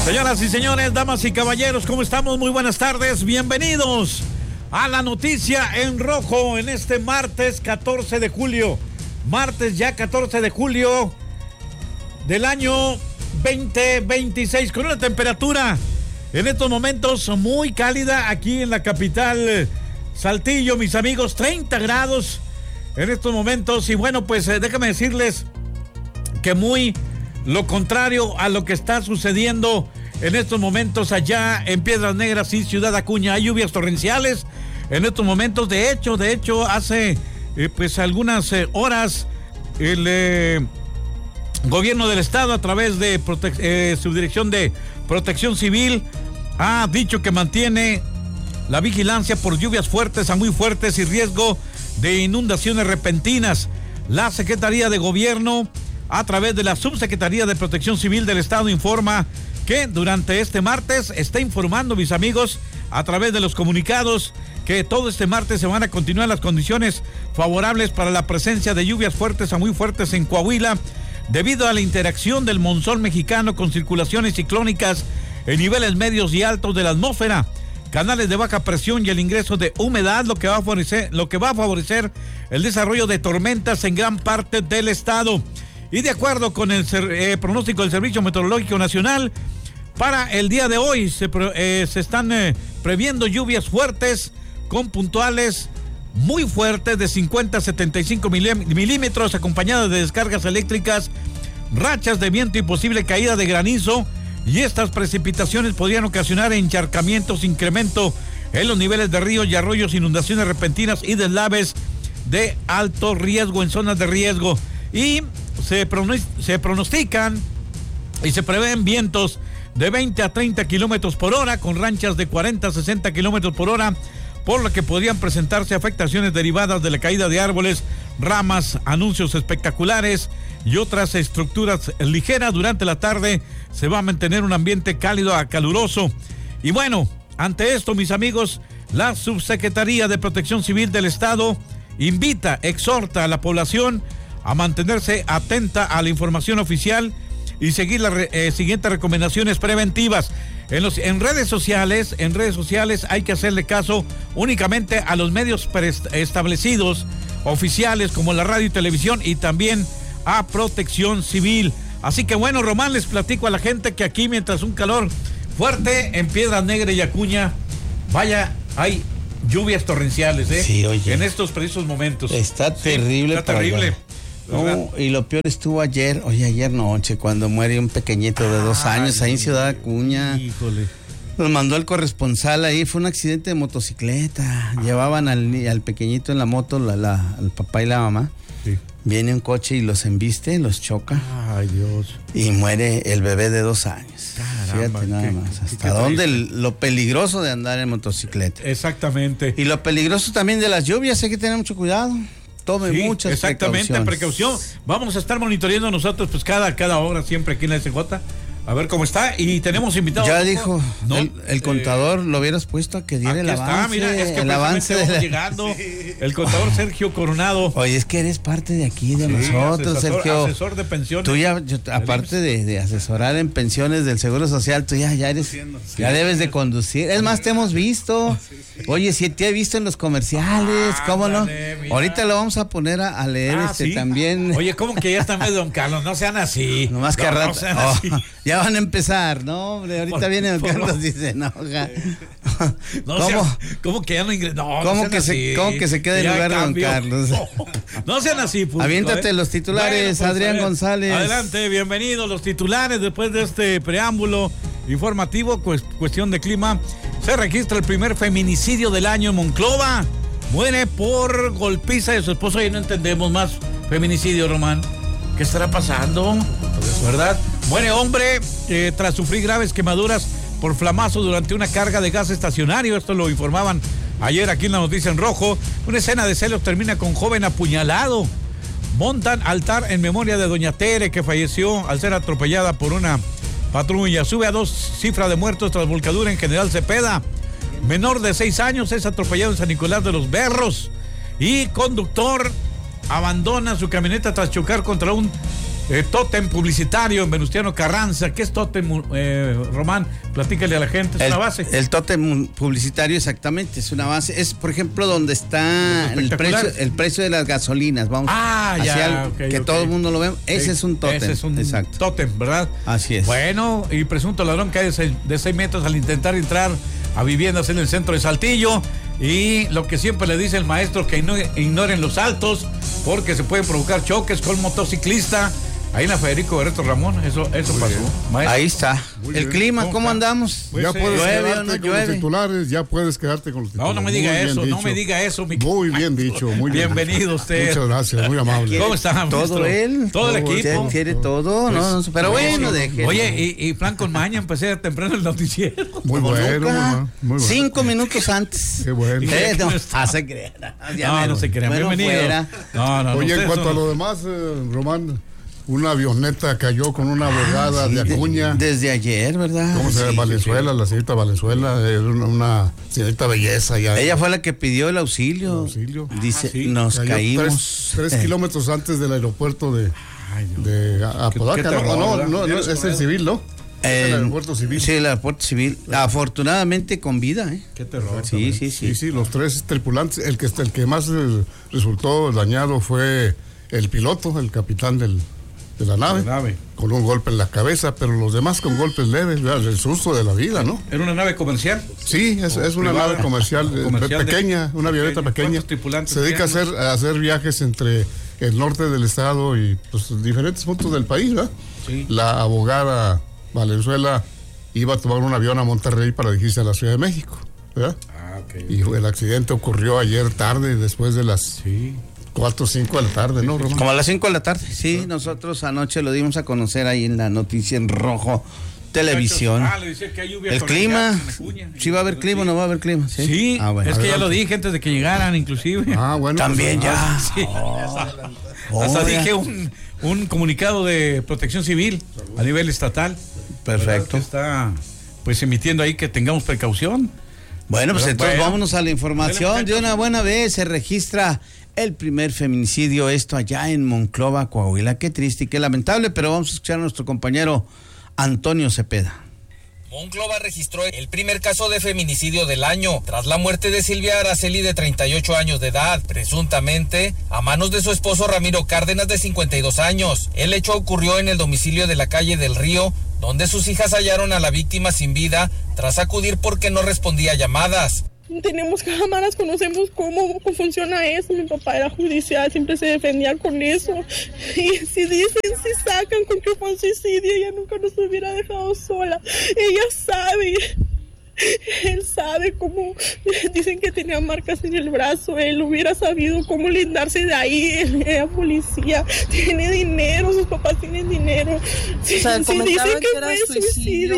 Señoras y señores, damas y caballeros, ¿cómo estamos? Muy buenas tardes, bienvenidos a la noticia en rojo en este martes 14 de julio. Martes ya 14 de julio del año 2026, con una temperatura en estos momentos muy cálida aquí en la capital Saltillo, mis amigos, 30 grados en estos momentos. Y bueno, pues déjame decirles que muy lo contrario a lo que está sucediendo en estos momentos allá en Piedras Negras y Ciudad Acuña. Hay lluvias torrenciales en estos momentos. De hecho, hace pues algunas horas el gobierno del estado, a través de Subdirección de Protección Civil, ha dicho que mantiene la vigilancia por lluvias fuertes a muy fuertes y riesgo de inundaciones repentinas. La Secretaría de Gobierno, a través de la Subsecretaría de Protección Civil del Estado, informa que durante este martes está informando, mis amigos, a través de los comunicados, que todo este martes se van a continuar las condiciones favorables para la presencia de lluvias fuertes a muy fuertes en Coahuila, debido a la interacción del monzón mexicano con circulaciones ciclónicas en niveles medios y altos de la atmósfera, canales de baja presión y el ingreso de humedad, lo que va a favorecer el desarrollo de tormentas en gran parte del estado. Y de acuerdo con el pronóstico del Servicio Meteorológico Nacional, para el día de hoy se están previendo lluvias fuertes con puntuales muy fuertes de 50 a 75 milímetros, acompañadas de descargas eléctricas, rachas de viento y posible caída de granizo. Y estas precipitaciones podrían ocasionar encharcamientos, incremento en los niveles de ríos y arroyos, inundaciones repentinas y deslaves de alto riesgo en zonas de riesgo. Y se pronostican y se prevén vientos de 20 a 30 kilómetros por hora, con rachas de 40 a 60 kilómetros por hora, por lo que podrían presentarse afectaciones derivadas de la caída de árboles, ramas, anuncios espectaculares y otras estructuras ligeras. Durante la tarde se va a mantener un ambiente cálido a caluroso. Y bueno, ante esto, mis amigos, la Subsecretaría de Protección Civil del Estado exhorta a la población a mantenerse atenta a la información oficial y seguir las siguientes recomendaciones preventivas. En redes sociales hay que hacerle caso únicamente a los medios establecidos oficiales, como la radio y televisión, y también a Protección Civil. Así que bueno, Román, les platico a la gente que aquí, mientras un calor fuerte en Piedras Negras y Acuña, hay lluvias torrenciales, Sí, oye, en estos precisos momentos. Está terrible. Está terrible. No, y lo peor estuvo ayer noche, cuando muere un pequeñito de 2 años ahí en Ciudad Acuña. Híjole. Nos mandó el corresponsal ahí, fue un accidente de motocicleta. Llevaban al pequeñito en la moto, al papá y la mamá. Sí. Viene un coche y los embiste, los choca. Ay, Dios. Y muere el bebé de 2 años. Caramba, fíjate nada más. Hasta dónde lo peligroso de andar en motocicleta. Exactamente. Y lo peligroso también de las lluvias, hay que tener mucho cuidado. Tome muchas precaución. Vamos a estar monitoreando nosotros pues cada hora siempre aquí en la SJ, a ver cómo está. Y tenemos invitados. Ya dijo, ¿no? el contador lo hubieras puesto a que diera el avance. Está, mira, es que el avance de llegando. Sí. El contador Sergio Coronado. Oye, es que eres parte de aquí, de nosotros, Sergio. Asesor de pensiones. Tú ya, aparte de asesorar en pensiones del Seguro Social, tú ya eres, ya debes de conducir. Es más, te hemos visto. Oye, sí te he visto en los comerciales, ¿cómo no? Mira. Ahorita lo vamos a poner a leer ¿sí? También. Oye, ¿cómo que ya está medio don Carlos? No sean así. Nomás que rato. Ya van a empezar, ¿no? Hombre, ahorita viene don Carlos y se enoja. ¿Cómo que ya no ingresa? No, ¿Cómo que se queda en lugar de don Carlos? No sean así, público. Aviéntate los titulares, bueno, Adrián González. Adelante, bienvenidos los titulares. Después de este preámbulo informativo, cuestión de clima, se registra el primer feminicidio del año en Monclova. Muere por golpiza de su esposo. Y no entendemos más feminicidio, Román. ¿Qué estará pasando? ¿Verdad? Muere hombre tras sufrir graves quemaduras por flamazo durante una carga de gas estacionario. Esto lo informaban ayer aquí en la noticia en rojo. Una escena de celos termina con joven apuñalado. Montan altar en memoria de doña Tere, que falleció al ser atropellada por una patrulla. Sube a 2 cifras de muertos tras volcadura en General Cepeda. Menor de 6 años es atropellado en San Nicolás de los Berros. Y conductor abandona su camioneta tras chocar contra un tótem publicitario en Venustiano Carranza. ¿Qué es tótem, Román? Platícale a la gente, es una base. El tótem publicitario, exactamente, es una base. Es, por ejemplo, donde está el precio de las gasolinas. Vamos hacia que todo el mundo lo ve. Ese es un tótem. Ese es un tótem, ¿verdad? Así es. Bueno, y presunto ladrón cae de 6 metros al intentar entrar a viviendas en el centro de Saltillo. Y lo que siempre le dice el maestro, que no ignoren los altos, porque se pueden provocar choques con motociclista. Ahí en la Federico Berreto Ramón, eso pasó. Ahí está. El clima, ¿cómo andamos? Pues ya puedes quedarte con los titulares, ya puedes quedarte con los titulares. No me diga eso, no me diga eso. Muy bien dicho, muy bien. Bienvenido usted. Muchas gracias, muy amable. ¿Cómo está, todo él, todo el equipo. Quiere todo, pues, pero bueno, déjelo. Oye, y Flan con Maña, empecé temprano el noticiero. Muy bueno. 5 minutos antes. Qué bueno. No se crean. No se crean. Bienvenido. Oye, en cuanto a lo demás, Román, una avioneta cayó con una abogada de Acuña. Desde ayer, ¿verdad? ¿Cómo se llama? Valenzuela, la señorita Valenzuela, una señorita belleza ya. Ella fue la que pidió el auxilio. Dice, nos cayó caímos. 3 kilómetros antes del aeropuerto de Apodaca. No, es el civil, ¿no? El aeropuerto civil. Sí, el aeropuerto civil. Afortunadamente con vida, ¿eh? Qué terror. Sí, los 3 tripulantes. El que más resultó dañado fue el piloto, el capitán de la nave, con un golpe en la cabeza, pero los demás con golpes leves, el susto de la vida, ¿no? ¿Era una nave comercial? Sí, es una nave comercial pequeña, una avioneta pequeña. Se dedica a hacer viajes entre el norte del estado y pues diferentes puntos del país, ¿verdad? Sí. La abogada Valenzuela iba a tomar un avión a Monterrey para dirigirse a la Ciudad de México, ¿verdad? Okay. Y el accidente ocurrió ayer tarde, después de las 4 o 5 de la tarde, ¿no, Román? Como a las 5 de la tarde, sí. Nosotros anoche lo dimos a conocer ahí en la noticia en Rojo Televisión. Le decía que hay lluvia. El clima, sí va a haber clima, no va a haber clima. Sí, bueno. Es que ya lo dije antes de que llegaran, inclusive. Bueno. También pues, ya. Sí. Hasta dije un comunicado de protección civil a nivel estatal. Perfecto. Que está pues emitiendo ahí que tengamos precaución. Bueno, pues entonces vámonos a la información. De una buena vez se registra el primer feminicidio, esto allá en Monclova, Coahuila. Qué triste y qué lamentable, pero vamos a escuchar a nuestro compañero Antonio Cepeda. Monclova registró el primer caso de feminicidio del año, tras la muerte de Silvia Araceli, de 38 años de edad, presuntamente a manos de su esposo Ramiro Cárdenas, de 52 años. El hecho ocurrió en el domicilio de la calle del Río, donde sus hijas hallaron a la víctima sin vida tras acudir porque no respondía a llamadas. Tenemos cámaras, conocemos cómo funciona eso. Mi papá era judicial, siempre se defendía con eso. Y si sacan con que fue un suicidio, ella nunca nos hubiera dejado sola. Ella sabe. Él sabe cómo, dicen que tenía marcas en el brazo, él hubiera sabido cómo lindarse de ahí. Él era policía, tiene dinero, sus papás tienen dinero. Si dicen que fue suicidio,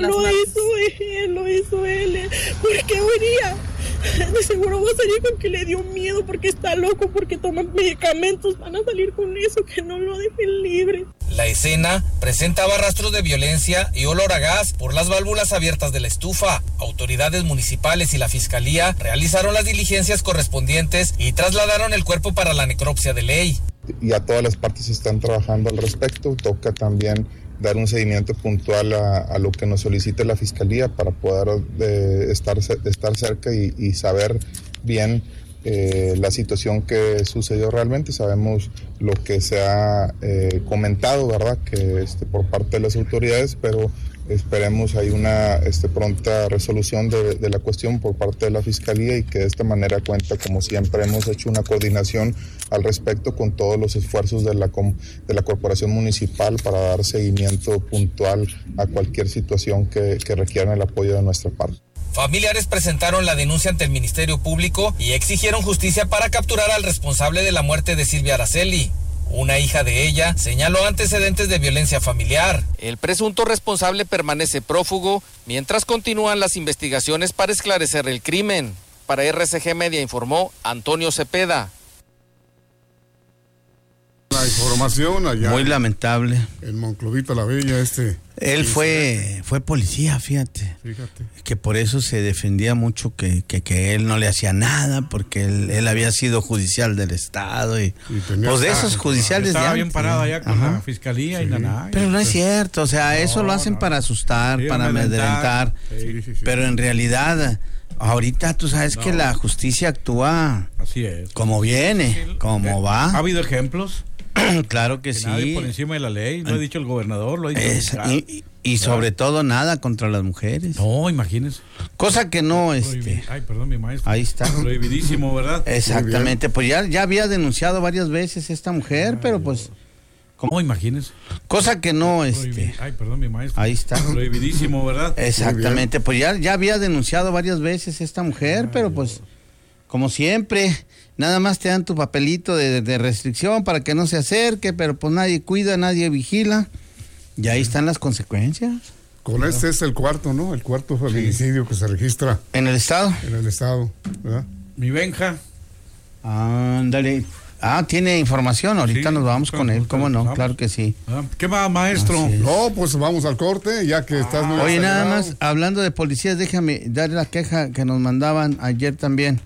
lo hizo él. ¿Por qué huiría? De seguro va a salir con que le dio miedo porque está loco, porque toma medicamentos. Van a salir con eso, que no lo dejen libre. La escena presentaba rastros de violencia y olor a gas por las válvulas abiertas de la estufa. Autoridades municipales y la fiscalía realizaron las diligencias correspondientes y trasladaron el cuerpo para la necropsia de ley. Ya todas las partes están trabajando al respecto. Toca también dar un seguimiento puntual a lo que nos solicite la fiscalía para poder estar cerca y saber bien la situación que sucedió realmente. Sabemos lo que se ha comentado, ¿verdad?, que por parte de las autoridades, pero esperemos hay una pronta resolución de la cuestión por parte de la Fiscalía y que de esta manera cuenta, como siempre hemos hecho, una coordinación al respecto con todos los esfuerzos de la Corporación Municipal para dar seguimiento puntual a cualquier situación que requiera el apoyo de nuestra parte. Familiares presentaron la denuncia ante el Ministerio Público y exigieron justicia para capturar al responsable de la muerte de Silvia Araceli. Una hija de ella señaló antecedentes de violencia familiar. El presunto responsable permanece prófugo mientras continúan las investigaciones para esclarecer el crimen. Para RCG Media informó Antonio Cepeda. La información allá. Muy lamentable. En Monclovita la Bella, Él fue policía, fíjate. Que por eso se defendía mucho que él no le hacía nada, porque él había sido judicial del estado y pues de esos judiciales estaba bien parado allá con la fiscalía y nada. Pero no es cierto, o sea, eso lo hacen para asustar, para amedrentar. Pero en realidad, ahorita tú sabes que la justicia actúa como viene, como va. ¿Ha habido ejemplos? Claro que sí. Nadie por encima de la ley, lo ha dicho el gobernador, lo ha dicho y sobre todo nada contra las mujeres. No, imagínense. Cosa que no, Ay, perdón, mi maestro. Ahí está. Prohibidísimo, ¿verdad? Exactamente, pues ya había denunciado varias veces esta mujer, pero pues... ¿Cómo? Imagínense. Cosa que no, Ay, perdón, mi maestro. Ahí está. Prohibidísimo, ¿verdad? Exactamente, pues ya había denunciado varias veces esta mujer, pero pues, como siempre, nada más te dan tu papelito de restricción para que no se acerque, pero pues nadie cuida, nadie vigila, y ahí están las consecuencias. Con este es el cuarto, ¿no? El cuarto feminicidio que se registra. ¿En el estado? En el estado, ¿verdad? Mi Benja. Ándale. Tiene información, ahorita nos vamos con él, ¿cómo no? Claro que sí. ¿Qué va, maestro? No, pues vamos al corte, ya que estás muy Oye, acelerado. nada más, hablando de policías, déjame dar la queja que nos mandaban ayer también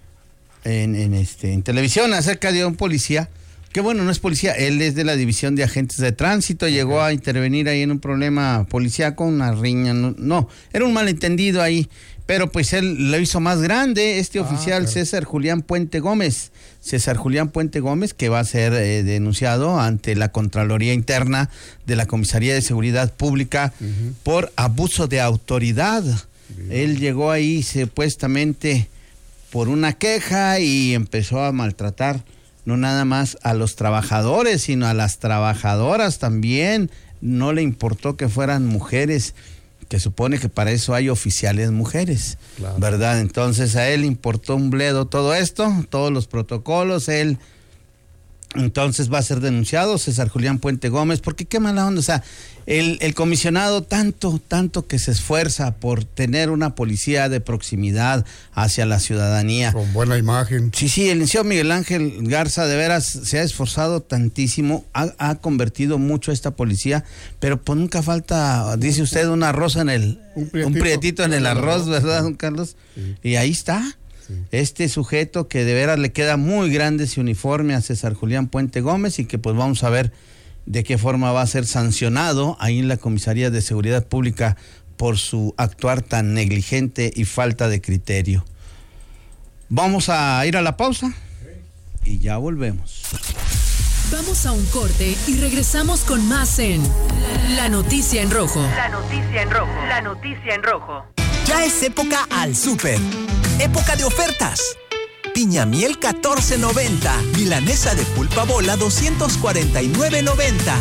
en televisión acerca de un policía, que bueno, no es policía, él es de la División de Agentes de Tránsito, llegó a intervenir ahí en un problema policíaco, una riña, no, era un malentendido ahí, pero pues él lo hizo más grande, oficial claro. César Julián Puente Gómez, que va a ser denunciado ante la Contraloría Interna de la Comisaría de Seguridad Pública por abuso de autoridad. Él llegó ahí supuestamente por una queja y empezó a maltratar no nada más a los trabajadores, sino a las trabajadoras también. No le importó que fueran mujeres, que supone que para eso hay oficiales mujeres, claro. ¿Verdad? Entonces a él le importó un bledo todo esto, todos los protocolos, él entonces va a ser denunciado, César Julián Puente Gómez, porque qué mala onda, o sea, el comisionado tanto que se esfuerza por tener una policía de proximidad hacia la ciudadanía. Con buena imagen. Sí, el licenciado Miguel Ángel Garza de veras se ha esforzado tantísimo, ha convertido mucho a esta policía, pero pues nunca falta, dice usted, un arroz un prietito en el arroz, ¿verdad, don Carlos? Sí. Y ahí está. Este sujeto que de veras le queda muy grande ese uniforme a César Julián Puente Gómez y que pues vamos a ver de qué forma va a ser sancionado ahí en la Comisaría de Seguridad Pública por su actuar tan negligente y falta de criterio. Vamos a ir a la pausa y ya volvemos. Vamos a un corte y regresamos con más en La Noticia en Rojo. La Noticia en Rojo. La Noticia en Rojo. Ya es época al súper. Época de ofertas. Piña miel $14.90. Milanesa de pulpa bola $249.90.